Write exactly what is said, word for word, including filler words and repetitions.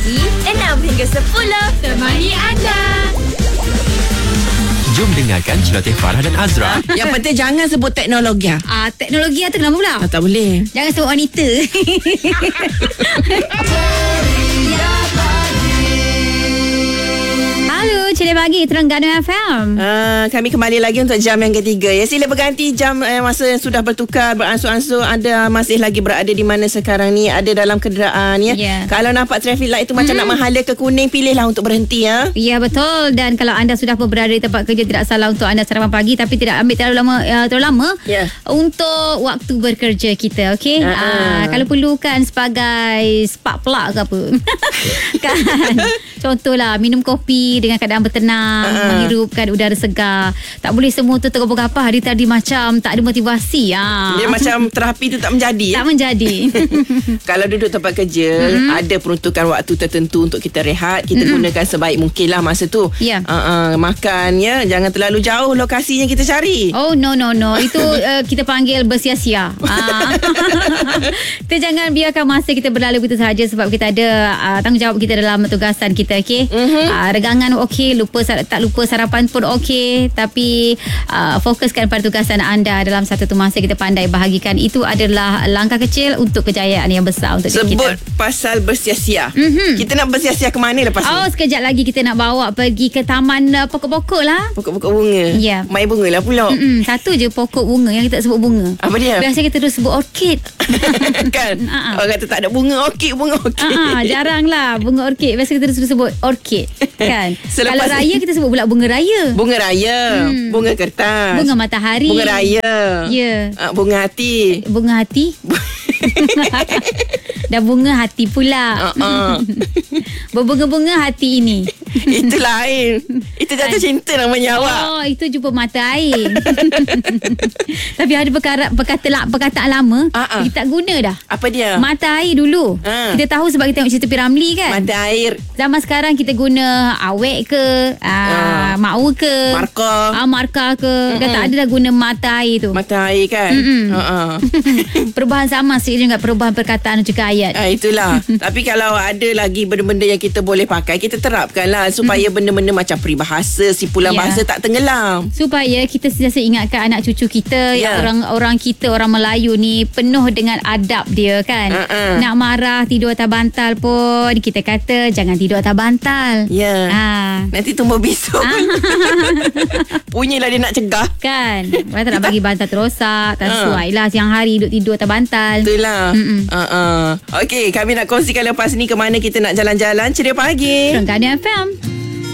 pagi enam hingga sepuluh. Temani anda. Jom dengarkan celoteh Farah dan Azra. Yang penting jangan sebut teknologi. Ah, teknologi tu kenapa pula? Ah, tak boleh. Jangan sebut wanita. Halo, Ceria Pagi Terengganu F M. Uh, kami kembali lagi untuk jam yang ketiga. Ya, sila berganti jam eh, masa yang sudah bertukar, beransur-ansur. Anda masih lagi berada di mana sekarang ni? Ada dalam kenderaan ya. Yeah. Kalau nampak traffic light itu macam mm-hmm. nak menghala ke kuning, pilihlah untuk berhenti ya. Ya, betul. Dan kalau anda sudah pun berada di tempat kerja, tidak salah untuk anda sarapan pagi, tapi tidak ambil terlalu lama uh, terlalu lama yeah. untuk waktu bekerja kita, okey? Uh-uh. Uh, kalau perlukan sebagai spark plug ke apa. Kan? Contohlah minum kopi dengan keadaan bertenang, uh-huh. menghirupkan udara segar. Tak boleh semua tu tergapah-gapah hari tadi macam tak ada motivasi. Ha. Dia macam terapi tu tak menjadi. Tak menjadi. Kalau duduk tempat kerja, mm-hmm. ada peruntukan waktu tertentu untuk kita rehat. Kita mm-hmm. gunakan sebaik mungkin lah masa tu. Ya. Yeah. Uh-uh, makan ya, jangan terlalu jauh lokasi yang kita cari. Oh no no no. Itu uh, kita panggil bersia-sia. Ah. Kita jangan biarkan masa kita berlalu begitu sahaja, sebab kita ada uh, tanggungjawab kita dalam tugasan kita, okey. Mm-hmm. Uh, regangan okey, lupa tak lupa sarapan pun okey, tapi uh, fokuskan pada tugasan anda dalam satu tu masa. Kita pandai bahagikan. Itu adalah langkah kecil untuk kejayaan yang besar untuk Sebut kita. Sebut pasal bersia-sia. Mm-hmm. Kita nak bersia-sia ke mana lepas ni? Oh, sekejap lagi kita nak bawa pergi ke taman uh, pokok-pokok lah. Pokok-pokok bunga. Ya. Yeah. Main bunga lah pula. Mm-mm. Satu je pokok bunga yang kita sebut bunga. Apa dia? Biasanya kita terus sebut orkid. Kan? Uh-uh. Orang kata tak ada bunga orkid, bunga orkid. Uh-uh, jarang lah bunga orkid. Biasa kita terus sebut orkid. Kan? Kalau raya kita sebut pula bunga raya. Bunga raya, hmm. bunga kertas, bunga matahari, bunga raya, ya, yeah. uh, bunga hati, bunga hati. Dan bunga hati pula. uh-uh. Berbunga-bunga hati ini. Itu lain. Itu jatuh cinta namanya awak. Oh, itu jumpa mata air. Tapi ada perkara, perkataan, perkataan lama uh-uh. kita tak guna dah. Apa dia? Mata air dulu. Uh. Kita tahu sebab kita tengok cerita P. Ramlee kan. Mata air. Zaman sekarang kita guna awek ke, uh, uh. mau ke, markah, uh, markah ke. Mm-mm. Dah tak ada dah guna mata air tu. Mata air kan. uh-uh. Perubahan zaman sih juga, perubahan perkataan juga ayat. Ah, itulah. Tapi kalau ada lagi benda-benda yang kita boleh pakai, kita terapkan lah supaya mm. benda-benda macam peribahasa, sipulan yeah. bahasa tak tenggelam. Supaya kita sentiasa ingatkan anak cucu kita, yeah. yang orang-orang kita, orang Melayu ni penuh dengan adab dia kan. Uh-uh. Nak marah tidur atas bantal pun kita kata jangan tidur atas bantal. Ya. Yeah. Ha. Nanti tumbuh bisuk. Punyalah dia nak cegah. Kan. Mereka nak bagi bantal terosak. Tak sesuai lah siang hari duduk tidur atas bantal. Itulah. Uh-uh. Okey, kami nak kongsikan lepas ni ke mana kita nak jalan-jalan. Ceria Pagi Terengganu F M.